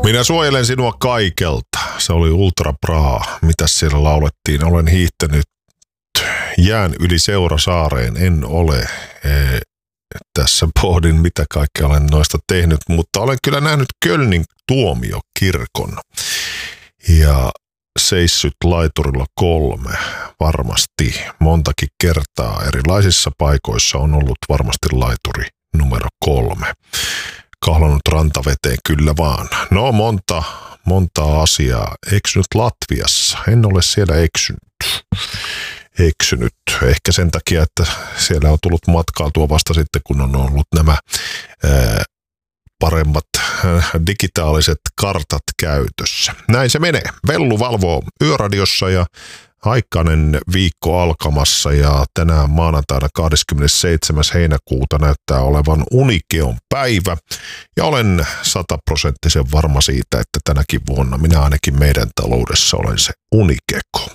Minä suojelen sinua kaikelta. Se oli Ultra Bra. Mitäs siellä laulettiin? Olen hiihtänyt jään yli Seurasaareen. En ole. Tässä pohdin, mitä kaikkea olen noista tehnyt, mutta olen kyllä nähnyt Kölnin tuomiokirkon ja seissyt laiturilla 3 varmasti montakin kertaa. Erilaisissa paikoissa on ollut varmasti laituri numero 3. Kahlannut rantaveteen kyllä vaan. No monta asiaa. Eksynyt Latviassa. En ole siellä eksynyt. Ehkä sen takia, että siellä on tullut matkailtua vasta sitten, kun on ollut nämä paremmat digitaaliset kartat käytössä. Näin se menee. Vellu valvoo Yöradiossa ja aikainen viikko alkamassa ja tänään maanantaina 27. heinäkuuta näyttää olevan Unikeon päivä. Ja olen 100% varma siitä, että tänäkin vuonna minä ainakin meidän taloudessa olen se unikeko.